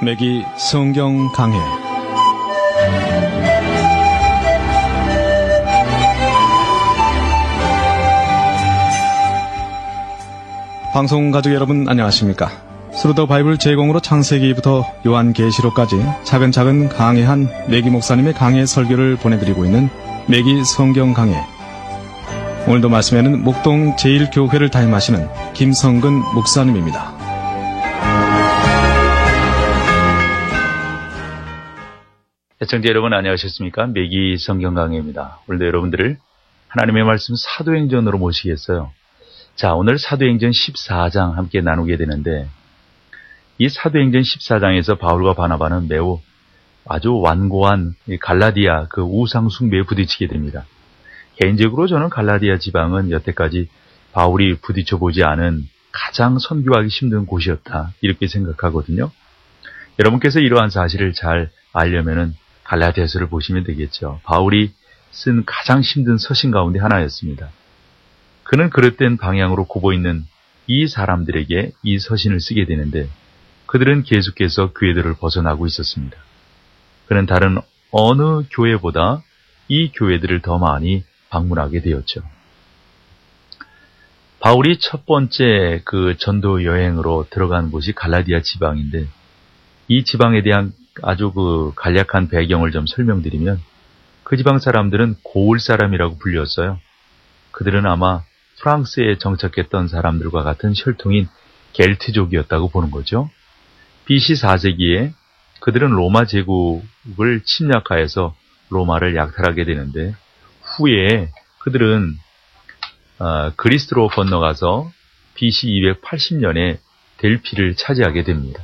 매기 성경 강해. 방송 가족 여러분 안녕하십니까? 스루더 바이블 제공으로 창세기부터 요한계시록까지 차근차근 강해한 매기 목사님의 강해 설교를 보내드리고 있는 매기 성경 강해. 오늘도 말씀에는 목동 제1교회를 담임하시는 김성근 목사님입니다. 애청자 여러분 안녕하셨습니까? 매기 성경 강해입니다. 오늘도 여러분들을 하나님의 말씀 사도행전으로 모시겠어요. 자, 오늘 사도행전 14장 함께 나누게 되는데, 이 사도행전 14장에서 바울과 바나바는 매우 아주 완고한 갈라디아 그 우상 숭배에 부딪히게 됩니다. 개인적으로 저는 갈라디아 지방은 여태까지 바울이 부딪혀 보지 않은 가장 선교하기 힘든 곳이었다, 이렇게 생각하거든요. 여러분께서 이러한 사실을 잘 알려면은 갈라디아서를 보시면 되겠죠. 바울이 쓴 가장 힘든 서신 가운데 하나였습니다. 그는 그릇된 방향으로 굽어 있는 이 사람들에게 이 서신을 쓰게 되는데, 그들은 계속해서 교회들을 벗어나고 있었습니다. 그는 다른 어느 교회보다 이 교회들을 더 많이 방문하게 되었죠. 바울이 첫 번째 그 전도 여행으로 들어간 곳이 갈라디아 지방인데, 이 지방에 대한 아주 그 간략한 배경을 좀 설명드리면, 그 지방 사람들은 고을 사람이라고 불렸어요. 그들은 아마 프랑스에 정착했던 사람들과 같은 혈통인 겔트족이었다고 보는 거죠. BC 4세기에 그들은 로마 제국을 침략하여서 로마를 약탈하게 되는데, 후에 그들은 그리스로 건너가서 BC 280년에 델피를 차지하게 됩니다.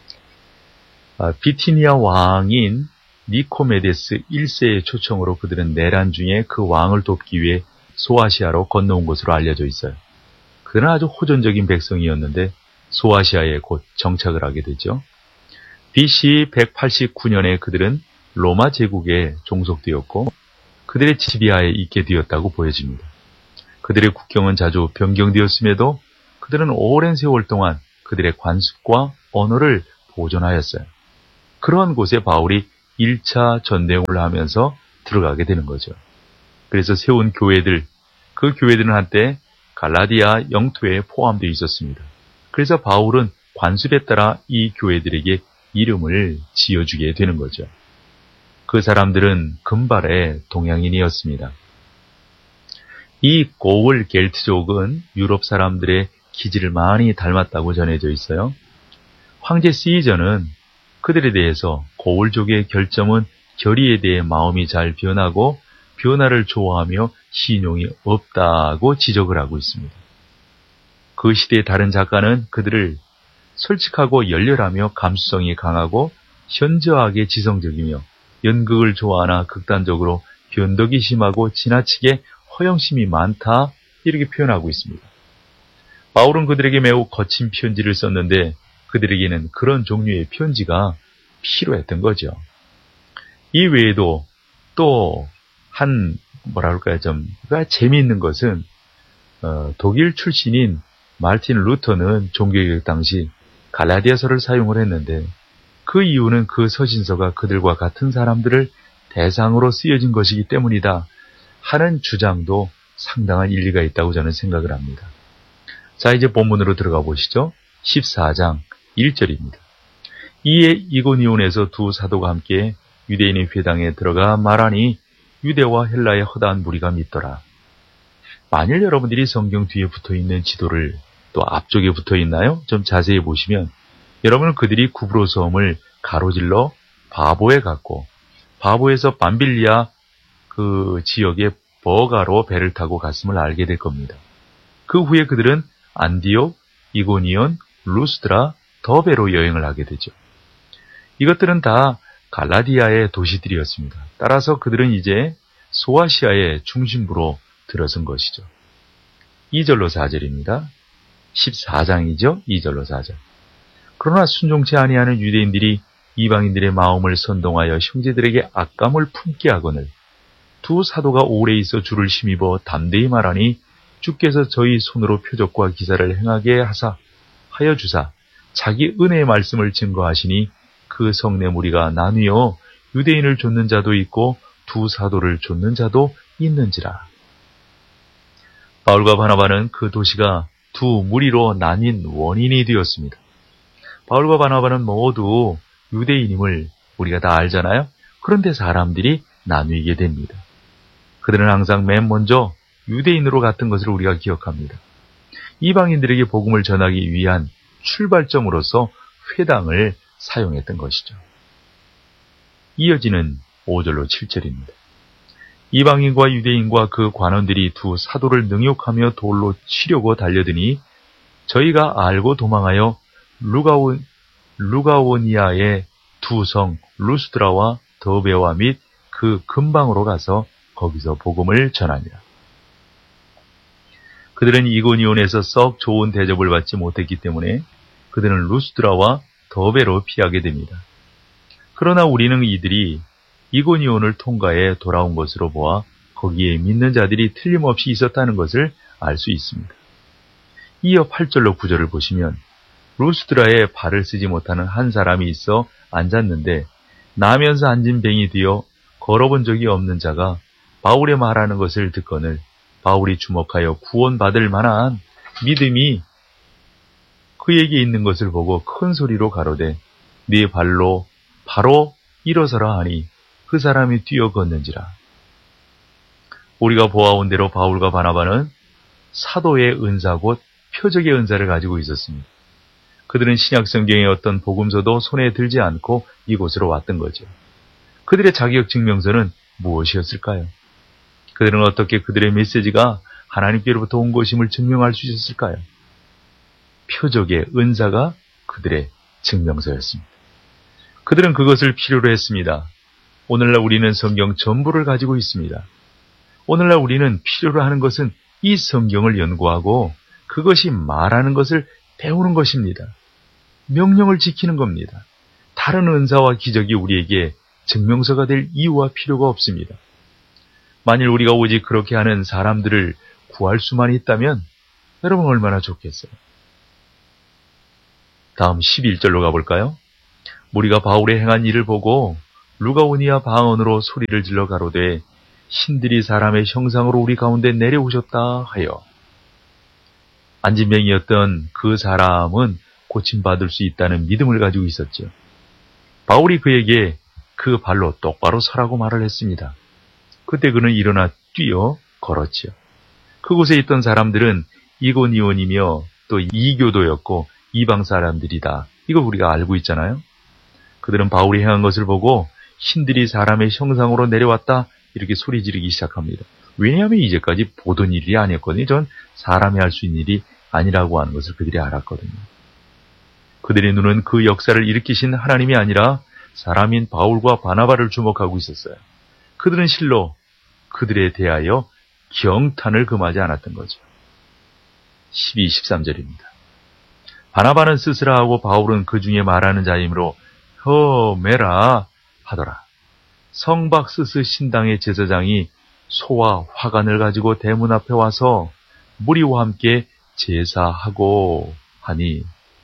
비티니아 왕인 니코메데스 1세의 초청으로 그들은 내란 중에 그 왕을 돕기 위해 소아시아로 건너온 것으로 알려져 있어요. 그들은 아주 호전적인 백성이었는데 소아시아에 곧 정착을 하게 되죠. BC 189년에 그들은 로마 제국에 종속되었고 그들의 지배하에 있게 되었다고 보여집니다. 그들의 국경은 자주 변경되었음에도 그들은 오랜 세월 동안 그들의 관습과 언어를 보존하였어요. 그러한 곳에 바울이 1차 전대용을 하면서 들어가게 되는 거죠. 그래서 세운 교회들, 그 교회들은 한때 갈라디아 영토에 포함되어 있었습니다. 그래서 바울은 관습에 따라 이 교회들에게 이름을 지어주게 되는 거죠. 그 사람들은 금발의 동양인이었습니다. 이 고을 겔트족은 유럽 사람들의 기질을 많이 닮았다고 전해져 있어요. 황제 시저는 그들에 대해서 고을족의 결점은 결의에 대해 마음이 잘 변하고 변화를 좋아하며 신용이 없다고 지적을 하고 있습니다. 그 시대의 다른 작가는 그들을 솔직하고 열렬하며 감수성이 강하고 현저하게 지성적이며 연극을 좋아하나 극단적으로 변덕이 심하고 지나치게 허영심이 많다, 이렇게 표현하고 있습니다. 바울은 그들에게 매우 거친 편지를 썼는데 그들에게는 그런 종류의 편지가 필요했던 거죠. 이 외에도 또 좀 재미있는 것은 독일 출신인 마르틴 루터는 종교개혁 당시 갈라디아서를 사용을 했는데, 그 이유는 그 서신서가 그들과 같은 사람들을 대상으로 쓰여진 것이기 때문이다 하는 주장도 상당한 일리가 있다고 저는 생각을 합니다. 자, 이제 본문으로 들어가 보시죠. 14장 1절입니다. 이에 이고니온에서 두 사도가 함께 유대인의 회당에 들어가 말하니 유대와 헬라의 허다한 무리가 믿더라. 만일 여러분들이 성경 뒤에 붙어있는 지도를 또 앞쪽에 붙어있나요? 좀 자세히 보시면 여러분은 그들이 구브로 섬을 가로질러 바보에 갔고 바보에서 밤빌리아 그 지역의 버가로 배를 타고 갔음을 알게 될 겁니다. 그 후에 그들은 안디옥, 이고니온, 루스드라, 더베로 여행을 하게 되죠. 이것들은 다 갈라디아의 도시들이었습니다. 따라서 그들은 이제 소아시아의 중심부로 들어선 것이죠. 2절로 4절입니다. 14장이죠. 2절로 4절. 그러나 순종치 아니하는 유대인들이 이방인들의 마음을 선동하여 형제들에게 악감을 품게 하거늘 두 사도가 오래 있어 주를 힘입어 담대히 말하니 주께서 저희 손으로 표적과 기사를 행하게 하여 주사 자기 은혜의 말씀을 증거하시니 그 성내 무리가 나뉘어 유대인을 좇는 자도 있고 두 사도를 좇는 자도 있는지라. 바울과 바나바는 그 도시가 두 무리로 나뉜 원인이 되었습니다. 바울과 바나바는 모두 유대인임을 우리가 다 알잖아요. 그런데 사람들이 나뉘게 됩니다. 그들은 항상 맨 먼저 유대인으로 갔던 것을 우리가 기억합니다. 이방인들에게 복음을 전하기 위한 출발점으로서 회당을 사용했던 것이죠. 이어지는 5절로 7절입니다. 이방인과 유대인과 그 관원들이 두 사도를 능욕하며 돌로 치려고 달려드니 저희가 알고 도망하여 루가오니아의 두 성 루스드라와 더베와 및 그 근방으로 가서 거기서 복음을 전하니라. 그들은 이고니온에서 썩 좋은 대접을 받지 못했기 때문에 그들은 루스드라와 더베로 피하게 됩니다. 그러나 우리는 이들이 이고니온을 통과해 돌아온 것으로 보아 거기에 믿는 자들이 틀림없이 있었다는 것을 알 수 있습니다. 이어 8절로 9절을 보시면 루스드라에 발을 쓰지 못하는 한 사람이 있어 앉았는데 나면서 앉은 뱅이 되어 걸어본 적이 없는 자가 바울의 말하는 것을 듣거늘 바울이 주목하여 구원받을 만한 믿음이 그에게 있는 것을 보고 큰 소리로 가로되 네 발로 바로 일어서라 하니 그 사람이 뛰어 걷는지라. 우리가 보아온 대로 바울과 바나바는 사도의 은사 곧 표적의 은사를 가지고 있었습니다. 그들은 신약 성경의 어떤 복음서도 손에 들지 않고 이곳으로 왔던 거죠. 그들의 자격 증명서는 무엇이었을까요? 그들은 어떻게 그들의 메시지가 하나님께로부터 온 것임을 증명할 수 있었을까요? 표적의 은사가 그들의 증명서였습니다. 그들은 그것을 필요로 했습니다. 오늘날 우리는 성경 전부를 가지고 있습니다. 오늘날 우리는 필요로 하는 것은 이 성경을 연구하고 그것이 말하는 것을 배우는 것입니다. 명령을 지키는 겁니다. 다른 은사와 기적이 우리에게 증명서가 될 이유와 필요가 없습니다. 만일 우리가 오직 그렇게 하는 사람들을 구할 수만 있다면 여러분 얼마나 좋겠어요. 다음 11절로 가볼까요? 우리가 바울의 행한 일을 보고 루가오니아 방언으로 소리를 질러 가로되 신들이 사람의 형상으로 우리 가운데 내려오셨다 하여. 안진병이었던 그 사람은 고침받을 수 있다는 믿음을 가지고 있었죠. 바울이 그에게 그 발로 똑바로 서라고 말을 했습니다. 그때 그는 일어나 뛰어 걸었지요. 그곳에 있던 사람들은 이고니온이며 또 이교도였고 이방 사람들이다. 이거 우리가 알고 있잖아요. 그들은 바울이 행한 것을 보고 신들이 사람의 형상으로 내려왔다 이렇게 소리 지르기 시작합니다. 왜냐하면 이제까지 보던 일이 아니었거든요. 전 사람이 할 수 있는 일이 아니라고 하는 것을 그들이 알았거든요. 그들의 눈은 그 역사를 일으키신 하나님이 아니라 사람인 바울과 바나바를 주목하고 있었어요. 그들은 실로 그들에 대하여 경탄을 금하지 않았던 거죠. 12, 13절입니다. 바나바는 스스라하고 바울은 그 중에 말하는 자이므로 허메라 하더라. 성박스스 신당의 제사장이 소와 화관을 가지고 대문 앞에 와서 무리와 함께 제사하고 하니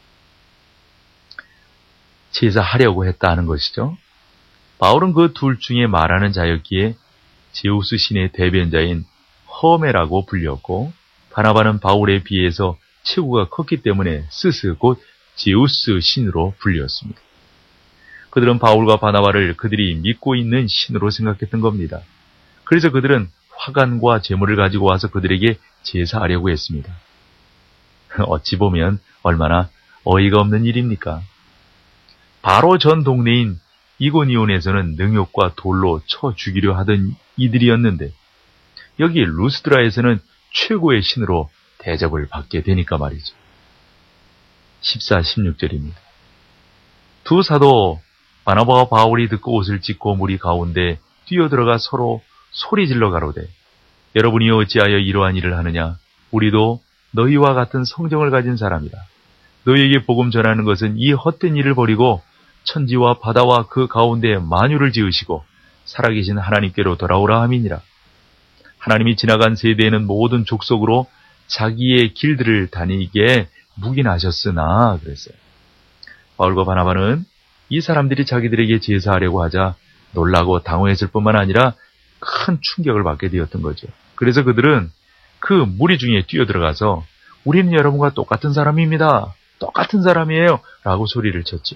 제사하려고 했다는 것이죠. 바울은 그 둘 중에 말하는 자였기에 제우스 신의 대변자인 허메라고 불렸고 바나바는 바울에 비해서 체구가 컸기 때문에 스스 곧 제우스 신으로 불렸습니다. 그들은 바울과 바나바를 그들이 믿고 있는 신으로 생각했던 겁니다. 그래서 그들은 화관과 제물을 가지고 와서 그들에게 제사하려고 했습니다. 어찌 보면 얼마나 어이가 없는 일입니까? 바로 전 동네인 이고니온에서는 능욕과 돌로 쳐 죽이려 하던 이들이었는데 여기 루스드라에서는 최고의 신으로 대접을 받게 되니까 말이죠. 14, 16절입니다. 두 사도 바나바와 바울이 듣고 옷을 찢고 무리 가운데 뛰어들어가 서로 소리질러 가로되 여러분이 어찌하여 이러한 일을 하느냐? 우리도 너희와 같은 성정을 가진 사람이라. 너희에게 복음 전하는 것은 이 헛된 일을 버리고 천지와 바다와 그 가운데 만유를 지으시고 살아계신 하나님께로 돌아오라 함이니라. 하나님이 지나간 세대에는 모든 족속으로 자기의 길들을 다니게 묵인하셨으나 그랬어요. 바울과 바나바는 이 사람들이 자기들에게 제사하려고 하자 놀라고 당황했을 뿐만 아니라 큰 충격을 받게 되었던 거죠. 그래서 그들은 그 무리 중에 뛰어들어가서 우리는 여러분과 똑같은 사람입니다. 똑같은 사람이에요. 라고 소리를 쳤죠.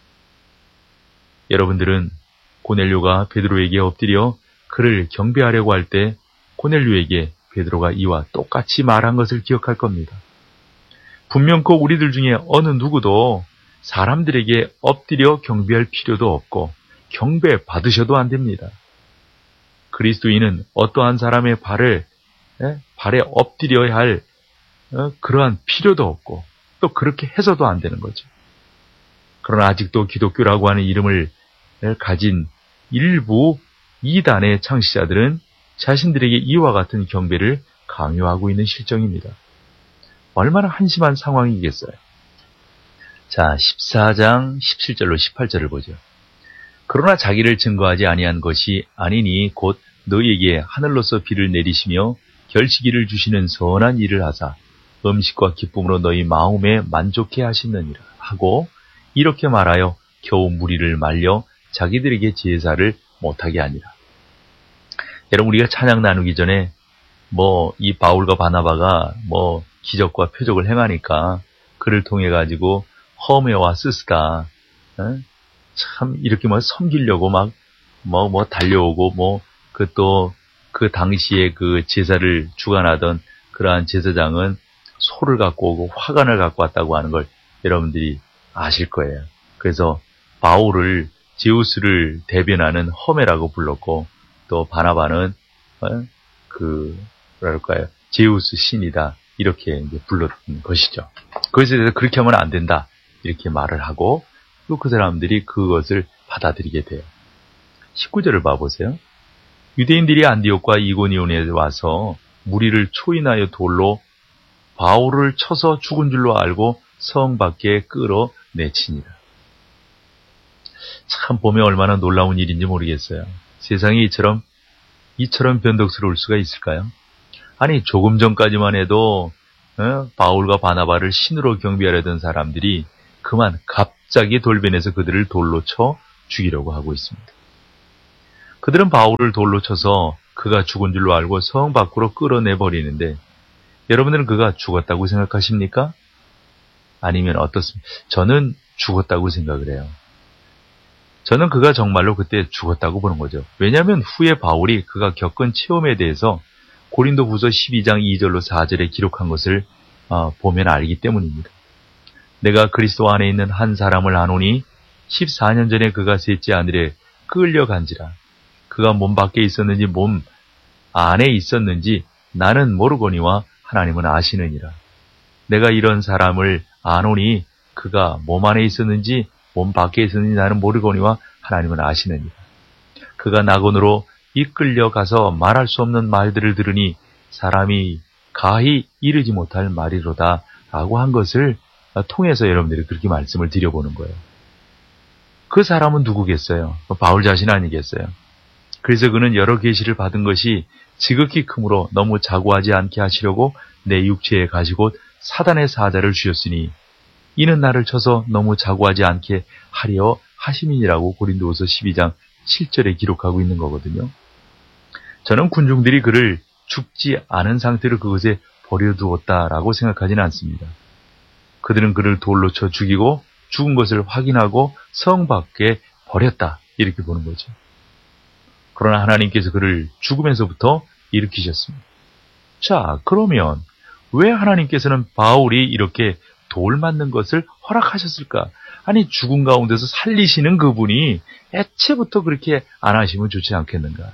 여러분들은 고넬료가 베드로에게 엎드려 그를 경배하려고 할 때 고넬료에게 베드로가 이와 똑같이 말한 것을 기억할 겁니다. 분명코 우리들 중에 어느 누구도 사람들에게 엎드려 경배할 필요도 없고 경배 받으셔도 안 됩니다. 그리스도인은 어떠한 사람의 발에 엎드려야 할 그러한 필요도 없고 또 그렇게 해서도 안 되는 거죠. 그러나 아직도 기독교라고 하는 이름을 가진 일부 이단의 창시자들은 자신들에게 이와 같은 경배를 강요하고 있는 실정입니다. 얼마나 한심한 상황이겠어요. 자, 14장 17절로 18절을 보죠. 그러나 자기를 증거하지 아니한 것이 아니니 곧 너희에게 하늘로서 비를 내리시며 결시기를 주시는 선한 일을 하사 음식과 기쁨으로 너희 마음에 만족해 하시느니라 하고 이렇게 말하여 겨우 무리를 말려 자기들에게 제사를 못하게 하니라. 여러분, 우리가 찬양 나누기 전에 이 바울과 바나바가 기적과 표적을 행하니까 그를 통해 가지고 허메와 스스가 참 이렇게 섬기려고 달려오고 그 당시에 그 제사를 주관하던 그러한 제사장은 소를 갖고 오고 화관을 갖고 왔다고 하는 걸 여러분들이 아실 거예요. 그래서 바울을 제우스를 대변하는 허메라고 불렀고 또 바나바는 제우스 신이다 이렇게 이제 불렀던 것이죠. 그것에 대해서 그렇게 하면 안 된다 이렇게 말을 하고 또 그 사람들이 그것을 받아들이게 돼요. 19절을 봐보세요. 유대인들이 안디옥과 이고니온에 와서 무리를 초인하여 돌로 바울을 쳐서 죽은 줄로 알고 성 밖에 끌어내치니라. 참 보면 얼마나 놀라운 일인지 모르겠어요. 세상이 이처럼 변덕스러울 수가 있을까요? 아니 조금 전까지만 해도 바울과 바나바를 신으로 경배하려던 사람들이 그만 갑자기 돌변해서 그들을 돌로 쳐 죽이려고 하고 있습니다. 그들은 바울을 돌로 쳐서 그가 죽은 줄로 알고 성 밖으로 끌어내버리는데 여러분들은 그가 죽었다고 생각하십니까? 아니면 어떻습니까? 저는 죽었다고 생각을 해요. 저는 그가 정말로 그때 죽었다고 보는 거죠. 왜냐하면 후에 바울이 그가 겪은 체험에 대해서 고린도후서 12장 2절로 4절에 기록한 것을 보면 알기 때문입니다. 내가 그리스도 안에 있는 한 사람을 아노니 14년 전에 그가 셋째 아들에 끌려간지라. 그가 몸 밖에 있었는지 몸 안에 있었는지 나는 모르거니와 하나님은 아시느니라. 내가 이런 사람을 아노니 그가 몸 안에 있었는지 몸 밖에 있었는지 나는 모르거니와 하나님은 아시느니라. 그가 낙원으로 이끌려 가서 말할 수 없는 말들을 들으니 사람이 가히 이르지 못할 말이로다 라고 한 것을 통해서 여러분들이 그렇게 말씀을 드려보는 거예요. 그 사람은 누구겠어요? 바울 자신 아니겠어요? 그래서 그는 여러 계시를 받은 것이 지극히 크므로 너무 자고하지 않게 하시려고 내 육체에 가시고 사단의 사자를 주셨으니 이는 나를 쳐서 너무 자고하지 않게 하려 하심이니라고 고린도후서 12장 7절에 기록하고 있는 거거든요. 저는 군중들이 그를 죽지 않은 상태로 그것에 버려두었다라고 생각하지는 않습니다. 그들은 그를 돌로 쳐 죽이고 죽은 것을 확인하고 성 밖에 버렸다 이렇게 보는 거죠. 그러나 하나님께서 그를 죽음에서부터 일으키셨습니다. 자, 그러면 왜 하나님께서는 바울이 이렇게 돌 맞는 것을 허락하셨을까? 아니 죽은 가운데서 살리시는 그분이 애초부터 그렇게 안 하시면 좋지 않겠는가?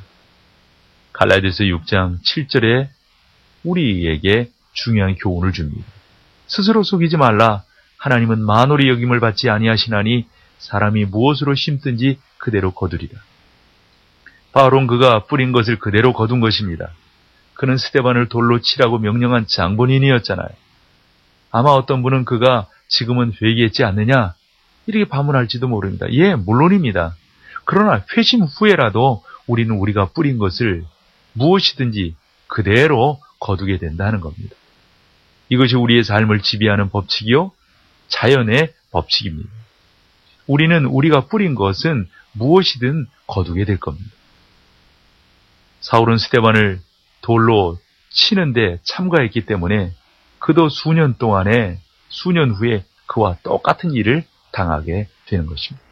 갈라디아서 6장 7절에 우리에게 중요한 교훈을 줍니다. 스스로 속이지 말라. 하나님은 만홀히 여김을 받지 아니하시나니 사람이 무엇으로 심든지 그대로 거두리라. 바울은 그가 뿌린 것을 그대로 거둔 것입니다. 그는 스데반을 돌로 치라고 명령한 장본인이었잖아요. 아마 어떤 분은 그가 지금은 회개했지 않느냐 이렇게 반문할지도 모릅니다. 예, 물론입니다. 그러나 회심 후에라도 우리는 우리가 뿌린 것을 무엇이든지 그대로 거두게 된다는 겁니다. 이것이 우리의 삶을 지배하는 법칙이요 자연의 법칙입니다. 우리는 우리가 뿌린 것은 무엇이든 거두게 될 겁니다. 사울은 스데반을 돌로 치는데 참가했기 때문에 그도 수년 후에 그와 똑같은 일을 당하게 되는 것입니다.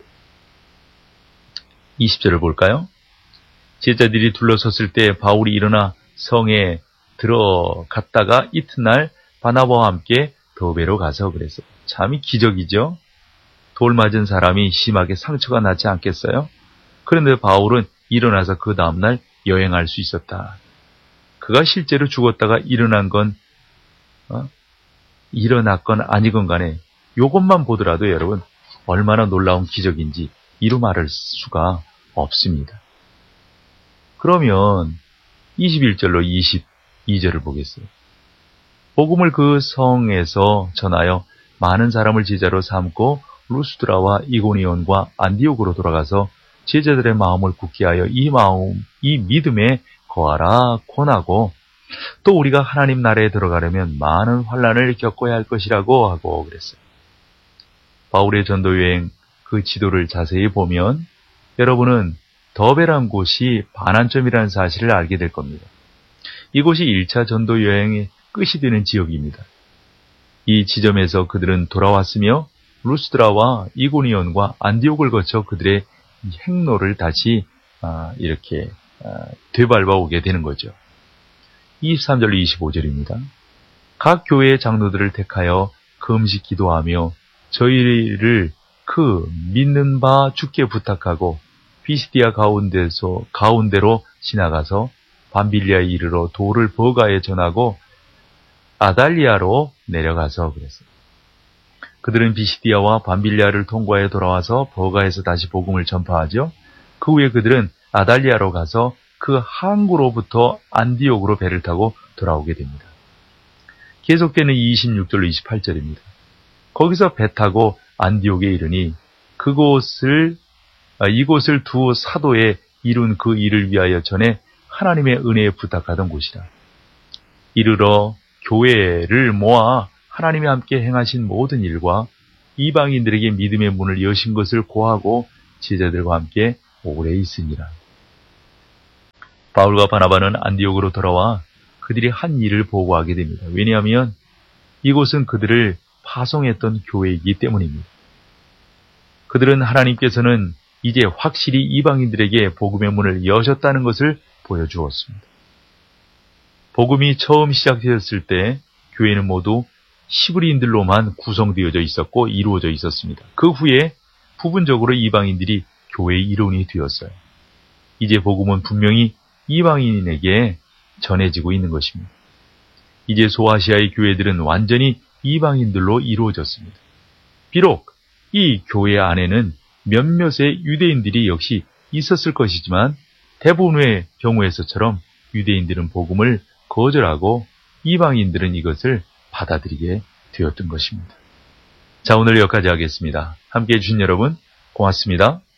20절을 볼까요? 제자들이 둘러섰을 때 바울이 일어나 성에 들어갔다가 이튿날 바나바와 함께 더베로 가서 그랬어요. 참이 기적이죠. 돌 맞은 사람이 심하게 상처가 나지 않겠어요? 그런데 바울은 일어나서 그 다음날 여행할 수 있었다. 그가 실제로 죽었다가 일어났건 아니건 간에 이것만 보더라도 여러분 얼마나 놀라운 기적인지 이루 말할 수가 없습니다. 그러면 21절로 22절을 보겠어요. 복음을 그 성에서 전하여 많은 사람을 제자로 삼고 루스드라와 이고니온과 안디옥으로 돌아가서 제자들의 마음을 굳게 하여 이 믿음에 거하라 권하고, 또 우리가 하나님 나라에 들어가려면 많은 환난을 겪어야 할 것이라고 하고 그랬어요. 바울의 전도 여행 그 지도를 자세히 보면 여러분은 더베란 곳이 반환점이라는 사실을 알게 될 겁니다. 이곳이 1차 전도 여행의 끝이 되는 지역입니다. 이 지점에서 그들은 돌아왔으며 루스드라와 이고니온과 안디옥을 거쳐 그들의 행로를 다시 되밟아 오게 되는 거죠. 23절로 25절입니다. 각 교회의 장로들을 택하여 금식 기도하며 저희를 그 믿는 바 주께 부탁하고 피시디아 가운데로 지나가서 밤빌리아에 이르러 도를 버가에 전하고 아달리아로 내려가서 그랬어요. 그들은 비시디아와 밤빌리아를 통과해 돌아와서 버가에서 다시 복음을 전파하죠. 그 후에 그들은 아달리아로 가서 그 항구로부터 안디옥으로 배를 타고 돌아오게 됩니다. 계속되는 26절로 28절입니다. 거기서 배 타고 안디옥에 이르니 이곳을 두 사도에 이룬 그 일을 위하여 전에 하나님의 은혜에 부탁하던 곳이라. 이르러 교회를 모아 하나님이 함께 행하신 모든 일과 이방인들에게 믿음의 문을 여신 것을 고하고 제자들과 함께 오래 있으니라. 바울과 바나바는 안디옥으로 돌아와 그들이 한 일을 보고하게 됩니다. 왜냐하면 이곳은 그들을 파송했던 교회이기 때문입니다. 그들은 하나님께서는 이제 확실히 이방인들에게 복음의 문을 여셨다는 것을 보여주었습니다. 복음이 처음 시작되었을 때 교회는 모두 히브리인들로만 구성되어져 있었고 이루어져 있었습니다. 그 후에 부분적으로 이방인들이 교회의 일원이 되었어요. 이제 복음은 분명히 이방인에게 전해지고 있는 것입니다. 이제 소아시아의 교회들은 완전히 이방인들로 이루어졌습니다. 비록 이 교회 안에는 몇몇의 유대인들이 역시 있었을 것이지만 대부분의 경우에서처럼 유대인들은 복음을 거절하고 이방인들은 이것을 받아들이게 되었던 것입니다. 자, 오늘 여기까지 하겠습니다. 함께해 주신 여러분 고맙습니다.